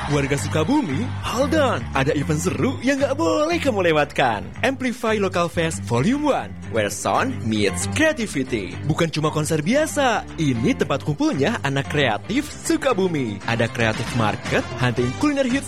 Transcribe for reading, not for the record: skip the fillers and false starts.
Warga Sukabumi, hold on. Ada event seru yang gak boleh kamu lewatkan. Amplify Local Fest Volume 1, where sound meets creativity. Bukan cuma konser biasa, ini tempat kumpulnya anak kreatif Sukabumi. Ada kreatif market, hunting kuliner hits